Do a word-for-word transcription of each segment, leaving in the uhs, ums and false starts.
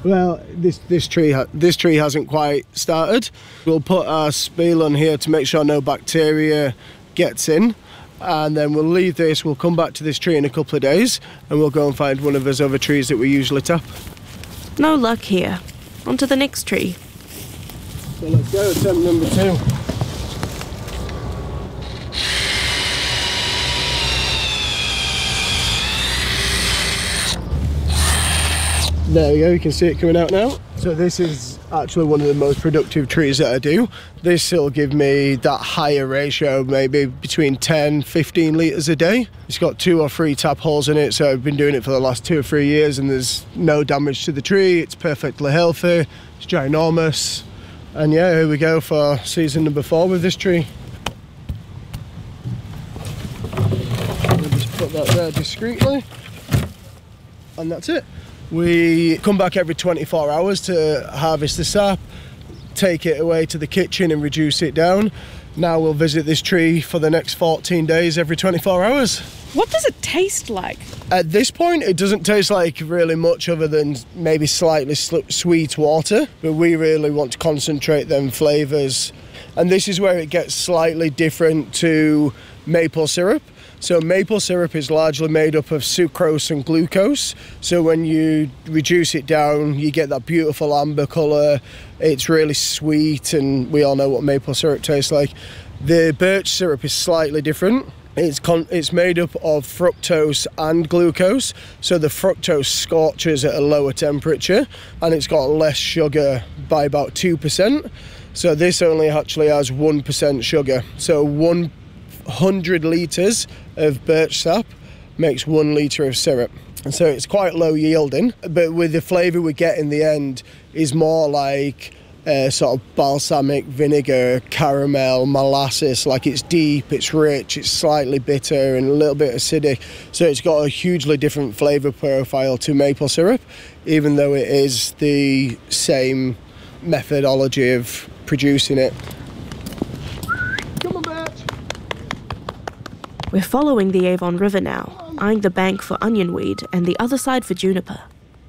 Well, this this tree ha this tree hasn't quite started. We'll put our spiel on here to make sure no bacteria gets in, and then we'll leave this. We'll come back to this tree in a couple of days, and we'll go and find one of those other trees that we usually tap. No luck here. On to the next tree. So let's go, attempt number two. There we go, you can see it coming out now. So this is actually one of the most productive trees that I do. This will give me that higher ratio, maybe between ten, fifteen litres a day. It's got two or three tap holes in it, so I've been doing it for the last two or three years and there's no damage to the tree. It's perfectly healthy, it's ginormous. And yeah, here we go for season number four with this tree. I'll just put that there discreetly. And that's it. We come back every twenty-four hours to harvest the sap, take it away to the kitchen and reduce it down. Now we'll visit this tree for the next fourteen days every twenty-four hours. What does it taste like? At this point, it doesn't taste like really much other than maybe slightly sweet water, but we really want to concentrate them flavours. And this is where it gets slightly different to maple syrup. So maple syrup is largely made up of sucrose and glucose. So when you reduce it down, you get that beautiful amber colour. It's really sweet, and we all know what maple syrup tastes like. The birch syrup is slightly different. It's, con it's made up of fructose and glucose. So the fructose scorches at a lower temperature, and it's got less sugar by about two percent. So this only actually has one percent sugar. So one hundred litres of birch sap makes one litre of syrup, and so it's quite low yielding, but with the flavour we get in the end is more like uh, sort of balsamic vinegar, caramel, molasses. Like, it's deep, it's rich, it's slightly bitter and a little bit acidic, so it's got a hugely different flavour profile to maple syrup, even though it is the same methodology of producing it. We're following the Avon River now, eyeing the bank for onion weed and the other side for juniper.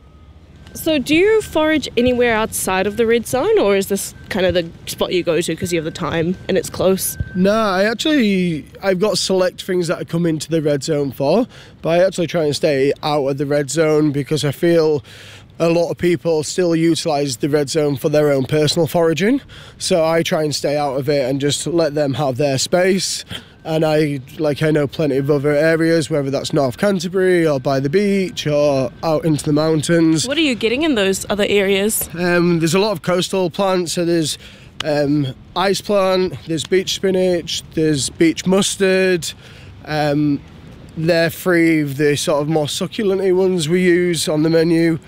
So do you forage anywhere outside of the red zone, or is this kind of the spot you go to because you have the time and it's close? No, I actually, I've got select things that I come into the red zone for, but I actually try and stay out of the red zone because I feel a lot of people still utilise the red zone for their own personal foraging. So I try and stay out of it and just let them have their space. And I, like, I know plenty of other areas, whether that's North Canterbury or by the beach or out into the mountains. What are you getting in those other areas? Um, there's a lot of coastal plants, so there's um, ice plant, there's beach spinach, there's beach mustard. Um, they're three of the sort of more succulent ones we use on the menu.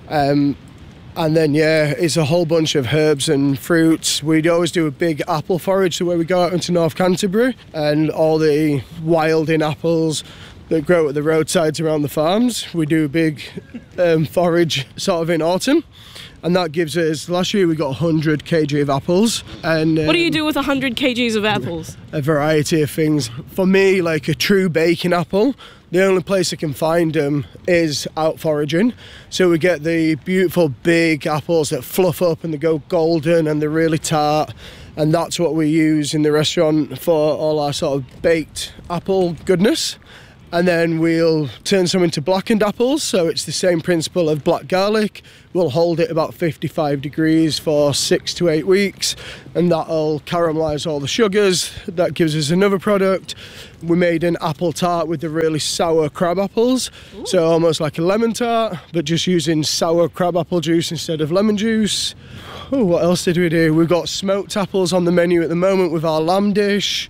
Um, And then, yeah, it's a whole bunch of herbs and fruits. We'd always do a big apple forage, so where we go out into North Canterbury, and all the wild-in apples that grow at the roadsides around the farms. We do a big um, forage sort of in autumn, and that gives us, last year we got one hundred kilograms of apples. And um, what do you do with one hundred kilograms of apples? A variety of things. For me, like a true baking apple, the only place I can find them is out foraging. So we get the beautiful big apples that fluff up and they go golden and they're really tart. And that's what we use in the restaurant for all our sort of baked apple goodness. And then we'll turn some into blackened apples. So it's the same principle of black garlic. We'll hold it about fifty-five degrees for six to eight weeks, and that'll caramelise all the sugars. That gives us another product. We made an apple tart with the really sour crab apples. Ooh. So almost like a lemon tart, but just using sour crab apple juice instead of lemon juice. Oh, what else did we do? We've got smoked apples on the menu at the moment with our lamb dish.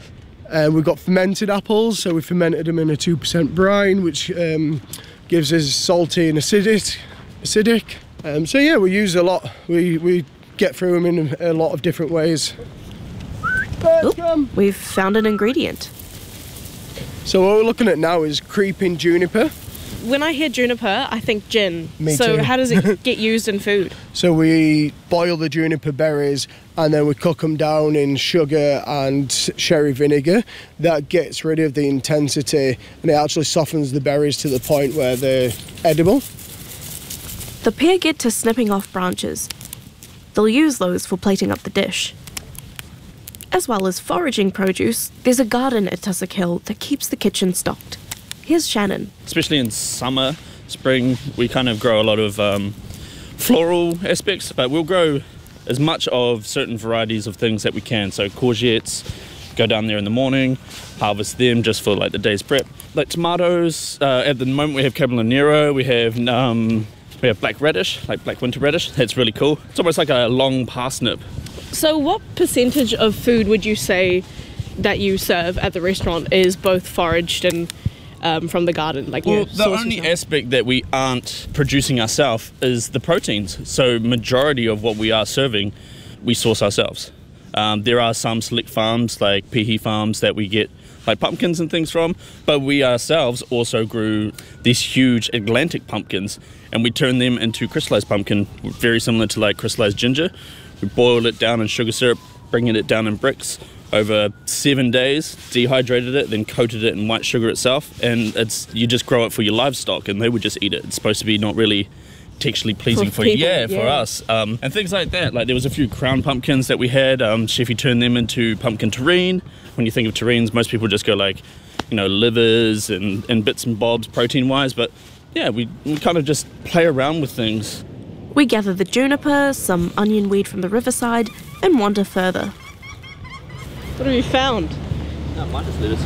Uh, we've got fermented apples, so we fermented them in a two percent brine, which um, gives us salty and acidic. acidic. Um, so yeah, we use a lot. We, we get through them in a lot of different ways. Oop, we've found an ingredient. So what we're looking at now is creeping juniper. When I hear juniper, I think gin. Me so too. How does it get used in food? So we boil the juniper berries and then we cook them down in sugar and sherry vinegar. That gets rid of the intensity and it actually softens the berries to the point where they're edible. The pair get to snipping off branches. They'll use those for plating up the dish. As well as foraging produce, there's a garden at Tussock Hill that keeps the kitchen stocked. Here's Shannon. Especially in summer, spring, we kind of grow a lot of um, floral aspects, but we'll grow as much of certain varieties of things that we can. So courgettes, go down there in the morning, harvest them just for like the day's prep. Like tomatoes, uh, at the moment we have Cabernet Nero, we have um, we have black radish, like black winter radish. That's really cool. It's almost like a long parsnip. So what percentage of food would you say that you serve at the restaurant is both foraged and um, from the garden? Like, well, the only aspect that we aren't producing ourselves is the proteins. So majority of what we are serving, we source ourselves. Um, there are some select farms like Pihi farms that we get like pumpkins and things from, but we ourselves also grew these huge Atlantic pumpkins and we turn them into crystallized pumpkin, very similar to like crystallized ginger. We boiled it down in sugar syrup, bringing it down in bricks over seven days, dehydrated it, then coated it in white sugar itself, and it's you just grow it for your livestock and they would just eat it. It's supposed to be not really texturally pleasing for, for people, yeah, yeah for us, um, and things like that. Like there was a few crown pumpkins that we had. Um, Chefy turned them into pumpkin terrine. When you think of terrines, most people just go like, you know, livers and, and bits and bobs protein-wise, but yeah, we, we kind of just play around with things. We gather the juniper, some onion weed from the riverside, and wander further. What have you found? No, mine is lettuce.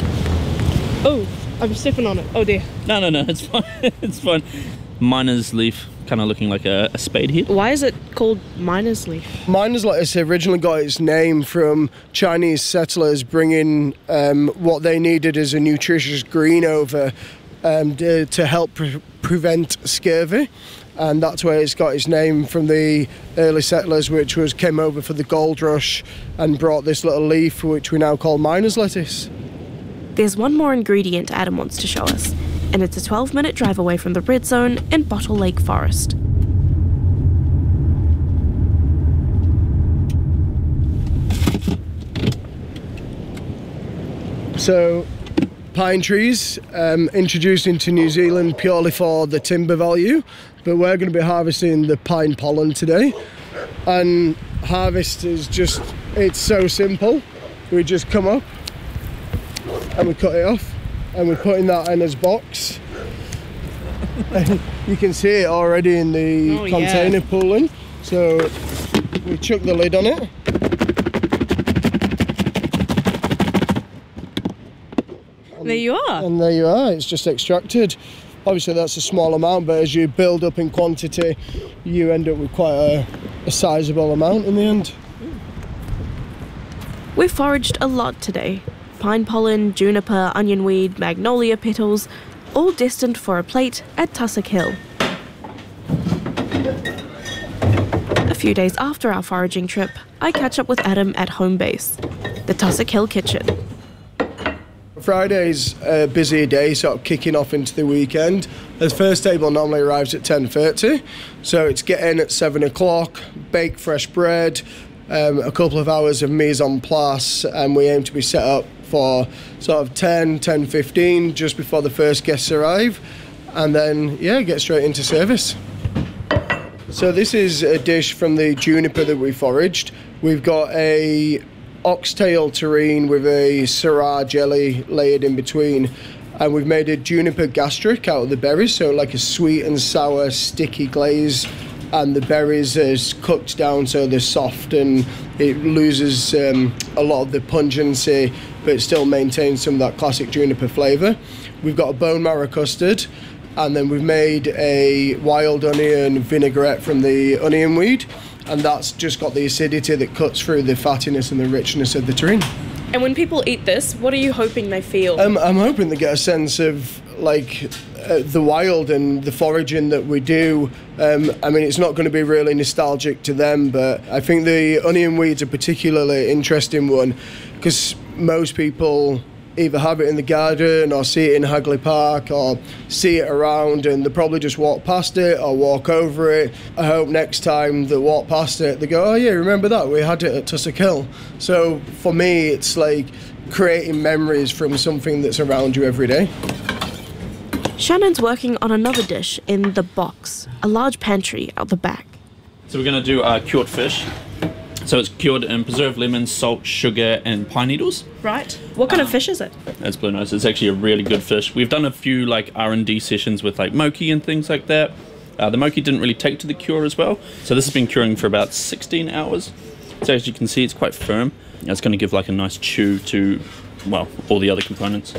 Oh, I'm stepping on it. Oh dear. No, no, no, it's fine. It's fine. Miner's leaf, kind of looking like a, a spade head. Why is it called miner's leaf? Miner's lettuce originally got its name from Chinese settlers bringing um, what they needed as a nutritious green over um, to, to help pre- prevent scurvy. And that's where it's got its name from the early settlers, which was came over for the gold rush and brought this little leaf, which we now call miner's lettuce. There's one more ingredient Adam wants to show us, and it's a twelve minute drive away from the red zone in Bottle Lake Forest. So, pine trees, um, introduced into New Zealand purely for the timber value, but we're going to be harvesting the pine pollen today. And harvest is just, it's so simple. We just come up and we cut it off and we're putting that in as box. And you can see it already in the oh, container yeah. pooling. So we chuck the lid on it. There you are. And there you are, it's just extracted. Obviously that's a small amount, but as you build up in quantity, you end up with quite a, a sizable amount in the end. We've foraged a lot today. Pine pollen, juniper, onion weed, magnolia petals, all destined for a plate at Tussock Hill. A few days after our foraging trip, I catch up with Adam at home base, the Tussock Hill kitchen. Friday's a busy day, sort of kicking off into the weekend. The first table normally arrives at ten thirty, so it's get in at seven o'clock, bake fresh bread, um, a couple of hours of mise en place, and we aim to be set up for sort of ten, ten fifteen, just before the first guests arrive, and then, yeah, get straight into service. So this is a dish from the juniper that we foraged. We've got a oxtail terrine with a Syrah jelly layered in between, and we've made a juniper gastric out of the berries, so like a sweet and sour sticky glaze, and the berries is cooked down so they're soft and it loses um, a lot of the pungency but still maintains some of that classic juniper flavour. We've got a bone marrow custard, and then we've made a wild onion vinaigrette from the onion weed, and that's just got the acidity that cuts through the fattiness and the richness of the terrine. And when people eat this, what are you hoping they feel? Um, I'm hoping they get a sense of like uh, the wild and the foraging that we do. Um, I mean, it's not going to be really nostalgic to them, but I think the onion weed's a particularly interesting one because most people either have it in the garden or see it in Hagley Park or see it around and they probably just walk past it or walk over it. I hope next time they walk past it they go, oh yeah, remember that? We had it at Tussock Hill. So for me it's like creating memories from something that's around you every day. Shannon's working on another dish in the box, a large pantry out the back. So we're going to do our cured fish. So it's cured in preserved lemon, salt, sugar, and pine needles. Right. What kind um, of fish is it? It's blue nose. It's actually a really good fish. We've done a few like R and D sessions with like Moki and things like that. Uh, the Moki didn't really take to the cure as well. So this has been curing for about sixteen hours. So as you can see, it's quite firm. It's going to give like a nice chew to, well, all the other components.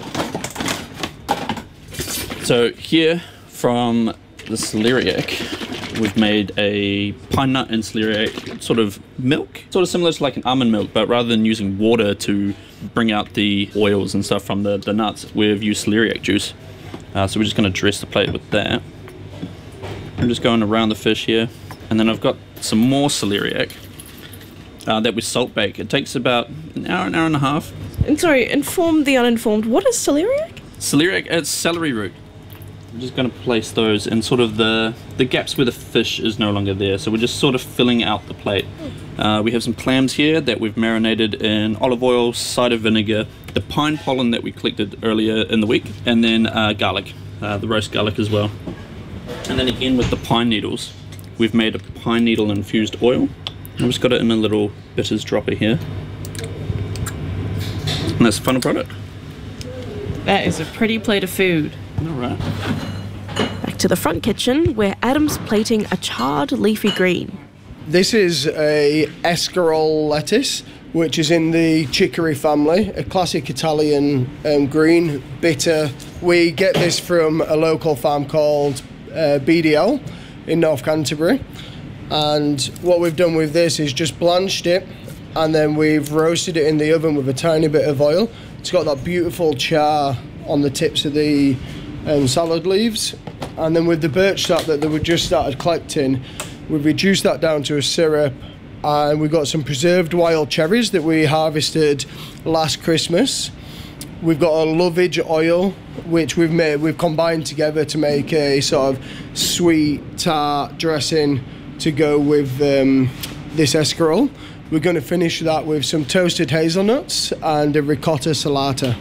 So here from the celeriac, we've made a pine nut and celeriac sort of milk, sort of similar to like an almond milk, but rather than using water to bring out the oils and stuff from the, the nuts, we've used celeriac juice. Uh, so we're just going to dress the plate with that. I'm just going around the fish here, and then I've got some more celeriac uh, that we salt bake. It takes about an hour, an hour and a half. And sorry, inform the uninformed, what is celeriac? Celeriac, it's celery root. I'm just going to place those in sort of the, the gaps where the fish is no longer there. So we're just sort of filling out the plate. Uh, we have some clams here that we've marinated in olive oil, cider vinegar, the pine pollen that we collected earlier in the week, and then uh, garlic, uh, the roast garlic as well. And then again with the pine needles, we've made a pine needle infused oil. I've just got it in a little bitters dropper here. And that's the final product. That is a pretty plate of food. All right. Back to the front kitchen, where Adam's plating a charred leafy green. This is a escarole lettuce, which is in the chicory family, a classic Italian um, green, bitter. We get this from a local farm called uh, B D L in North Canterbury. And what we've done with this is just blanched it, and then we've roasted it in the oven with a tiny bit of oil. It's got that beautiful char on the tips of the um, salad leaves, and then with the birch sap that we just started collecting, we've reduced that down to a syrup, and we've got some preserved wild cherries that we harvested last Christmas. We've got a lovage oil which we've made, we've combined together to make a sort of sweet tart dressing to go with um, this escarole. We're going to finish that with some toasted hazelnuts and a ricotta salata.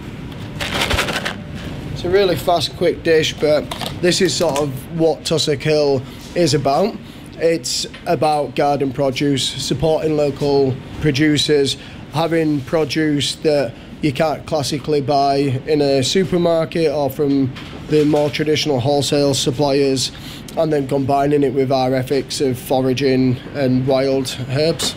It's a really fast, quick dish, but this is sort of what Tussock Hill is about. It's about garden produce, supporting local producers, having produce that you can't classically buy in a supermarket or from the more traditional wholesale suppliers, and then combining it with our ethics of foraging and wild herbs.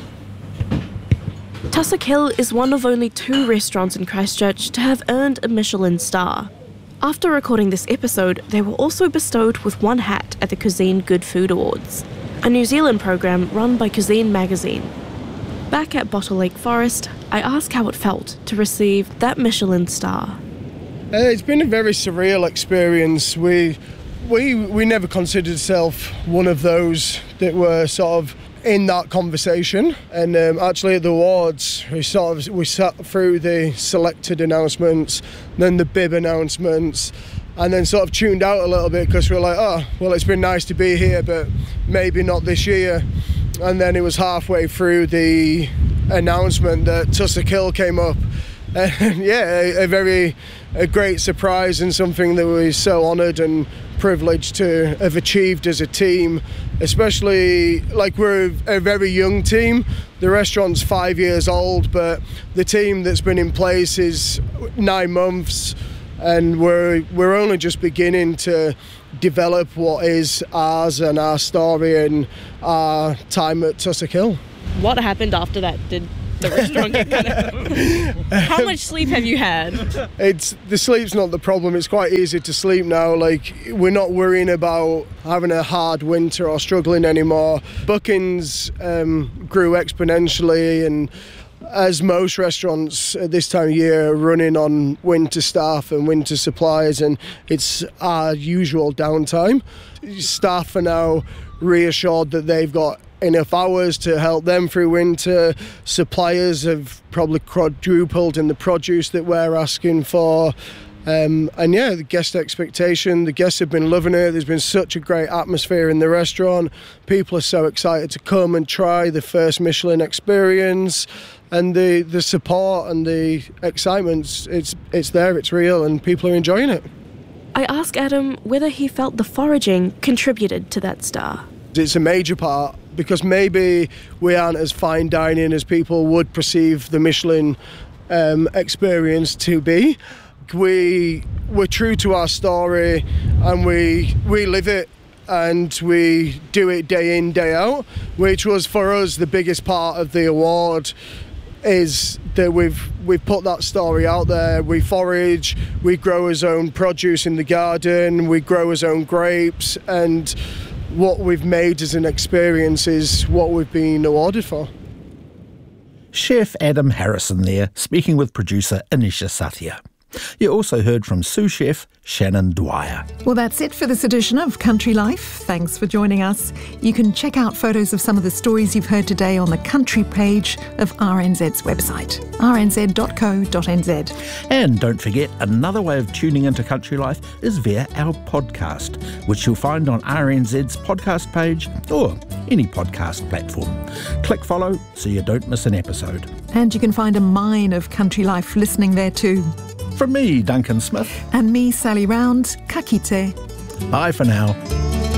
Tussock Hill is one of only two restaurants in Christchurch to have earned a Michelin star. After recording this episode, they were also bestowed with one hat at the Cuisine Good Food Awards, a New Zealand program run by Cuisine magazine. Back at Bottle Lake Forest, I asked how it felt to receive that Michelin star. Uh, it's been a very surreal experience. We, we, we never considered ourselves one of those that were sort of in that conversation, and um, actually at the awards we sort of we sat through the selected announcements, then the bib announcements, and then sort of tuned out a little bit because we were like, oh well, it's been nice to be here, but maybe not this year. And then it was halfway through the announcement that Tussock Hill came up, and yeah, a, a very a great surprise, and something that we're so honoured and privileged to have achieved as a team, especially like we're a very young team. The restaurant's five years old, but the team that's been in place is nine months, and we're we're only just beginning to develop what is ours and our story and our time at Tussock Hill. What happened after that? Did the restaurant get cut out? How much sleep have you had? It's the sleep's not the problem. It's quite easy to sleep now. Like, we're not worrying about having a hard winter or struggling anymore. Bookings um, grew exponentially, and as most restaurants at this time of year are running on winter staff and winter supplies, and it's our usual downtime. Staff are now reassured that they've got enough hours to help them through winter. Suppliers have probably quadrupled in the produce that we're asking for. Um, and yeah, the guest expectation, the guests have been loving it. There's been such a great atmosphere in the restaurant. People are so excited to come and try the first Michelin experience, and the, the support and the excitement, it's it's there, it's real, and people are enjoying it. I ask Adam whether he felt the foraging contributed to that star. It's a major part, because maybe we aren't as fine dining as people would perceive the Michelin um, experience to be. We, we're true to our story, and we, we live it, and we do it day in, day out, which was for us the biggest part of the award, is that we've we've put that story out there. We forage, we grow our own produce in the garden, we grow our own grapes, and what we've made as an experience is what we've been awarded for. Chef Adam Harrison there, speaking with producer Anisha Sathya. You also heard from sous chef Shannon Dwyer. Well, that's it for this edition of Country Life. Thanks for joining us. You can check out photos of some of the stories you've heard today on the country page of R N Z's website, r n z dot co dot n z. And don't forget, another way of tuning into Country Life is via our podcast, which you'll find on R N Z's podcast page or any podcast platform. Click follow so you don't miss an episode. And you can find a mine of Country Life listening there too. From me, Duncan Smith. And me, Sally Round. Ka kite. Bye for now.